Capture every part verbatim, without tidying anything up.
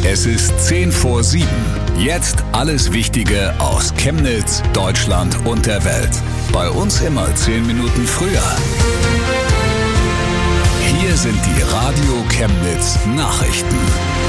Es ist zehn vor sieben. Jetzt alles Wichtige aus Chemnitz, Deutschland und der Welt. Bei uns immer zehn Minuten früher. Hier sind die Radio Chemnitz Nachrichten.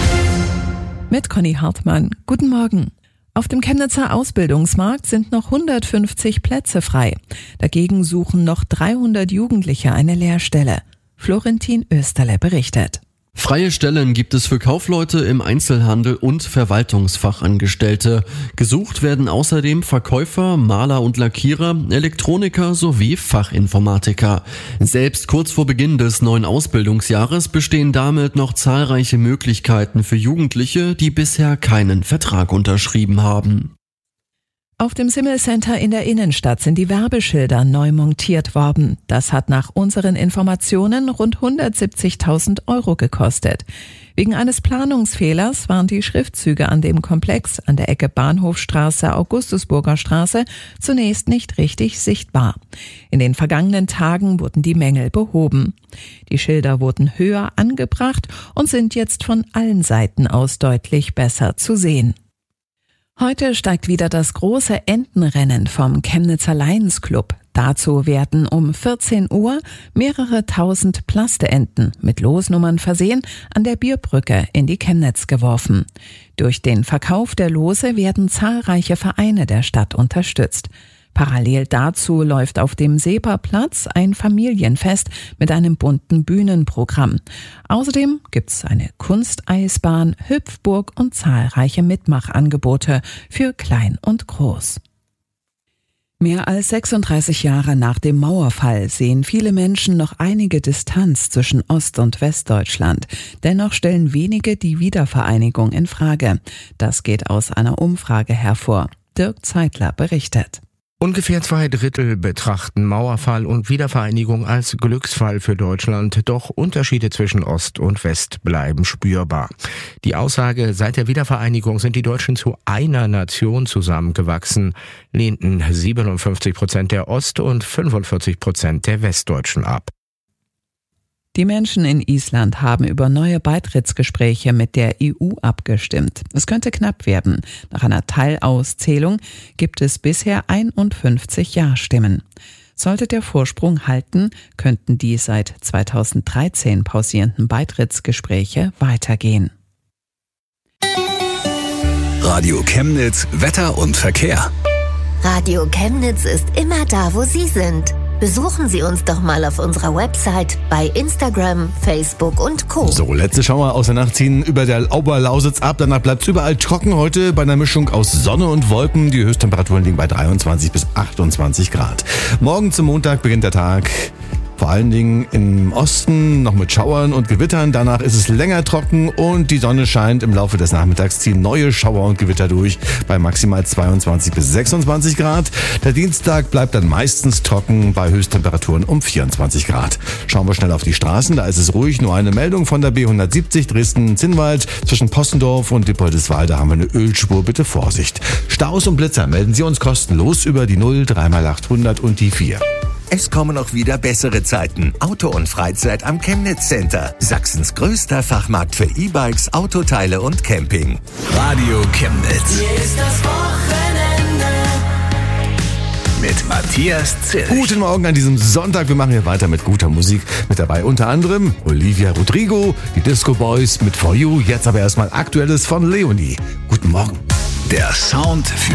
Mit Conny Hartmann. Guten Morgen. Auf dem Chemnitzer Ausbildungsmarkt sind noch hundertfünfzig Plätze frei. Dagegen suchen noch dreihundert Jugendliche eine Lehrstelle. Florentin Österle berichtet. Freie Stellen gibt es für Kaufleute im Einzelhandel und Verwaltungsfachangestellte. Gesucht werden außerdem Verkäufer, Maler und Lackierer, Elektroniker sowie Fachinformatiker. Selbst kurz vor Beginn des neuen Ausbildungsjahres bestehen damit noch zahlreiche Möglichkeiten für Jugendliche, die bisher keinen Vertrag unterschrieben haben. Auf dem Simmel Center in der Innenstadt sind die Werbeschilder neu montiert worden. Das hat nach unseren Informationen rund hundertsiebzigtausend Euro gekostet. Wegen eines Planungsfehlers waren die Schriftzüge an dem Komplex an der Ecke Bahnhofstraße, Augustusburger Straße zunächst nicht richtig sichtbar. In den vergangenen Tagen wurden die Mängel behoben. Die Schilder wurden höher angebracht und sind jetzt von allen Seiten aus deutlich besser zu sehen. Heute steigt wieder das große Entenrennen vom Chemnitzer Lions Club. Dazu werden um vierzehn Uhr mehrere tausend Plasteenten mit Losnummern versehen an der Bierbrücke in die Chemnitz geworfen. Durch den Verkauf der Lose werden zahlreiche Vereine der Stadt unterstützt. Parallel dazu läuft auf dem Seeperplatz ein Familienfest mit einem bunten Bühnenprogramm. Außerdem gibt's eine Kunsteisbahn, Hüpfburg und zahlreiche Mitmachangebote für Klein und Groß. Mehr als sechsunddreißig Jahre nach dem Mauerfall sehen viele Menschen noch einige Distanz zwischen Ost- und Westdeutschland. Dennoch stellen wenige die Wiedervereinigung in Frage. Das geht aus einer Umfrage hervor. Dirk Zeitler berichtet. Ungefähr zwei Drittel betrachten Mauerfall und Wiedervereinigung als Glücksfall für Deutschland, doch Unterschiede zwischen Ost und West bleiben spürbar. Die Aussage, seit der Wiedervereinigung sind die Deutschen zu einer Nation zusammengewachsen, lehnten siebenundfünfzig Prozent der Ost- und fünfundvierzig Prozent der Westdeutschen ab. Die Menschen in Island haben über neue Beitrittsgespräche mit der E U abgestimmt. Es könnte knapp werden. Nach einer Teilauszählung gibt es bisher einundfünfzig Ja-Stimmen. Sollte der Vorsprung halten, könnten die seit zweitausenddreizehn pausierenden Beitrittsgespräche weitergehen. Radio Chemnitz, Wetter und Verkehr. Radio Chemnitz ist immer da, wo Sie sind. Besuchen Sie uns doch mal auf unserer Website, bei Instagram, Facebook und Co. So, letzte Schauer aus der Nacht ziehen über der Oberlausitz ab. Danach bleibt es überall trocken heute bei einer Mischung aus Sonne und Wolken. Die Höchsttemperaturen liegen bei dreiundzwanzig bis achtundzwanzig Grad. Morgen zum Montag beginnt der Tag vor allen Dingen im Osten noch mit Schauern und Gewittern. Danach ist es länger trocken und die Sonne scheint. Im Laufe des Nachmittags ziehen neue Schauer und Gewitter durch bei maximal zweiundzwanzig bis sechsundzwanzig Grad. Der Dienstag bleibt dann meistens trocken bei Höchsttemperaturen um vierundzwanzig Grad. Schauen wir schnell auf die Straßen. Da ist es ruhig. Nur eine Meldung von der B hundertsiebzig Dresden-Zinnwald. Zwischen Possendorf und Dippoldiswalde haben wir eine Ölspur. Bitte Vorsicht. Staus und Blitzer melden Sie uns kostenlos über die null drei mal achthundert und die vier. Es kommen auch wieder bessere Zeiten. Auto und Freizeit am Chemnitz Center. Sachsens größter Fachmarkt für E-Bikes, Autoteile und Camping. Radio Chemnitz. Hier ist das Wochenende. Mit Matthias Zilch. Guten Morgen an diesem Sonntag. Wir machen hier weiter mit guter Musik. Mit dabei unter anderem Olivia Rodrigo, die Disco Boys mit For You. Jetzt aber erstmal Aktuelles von Leonie. Guten Morgen. Der Sound für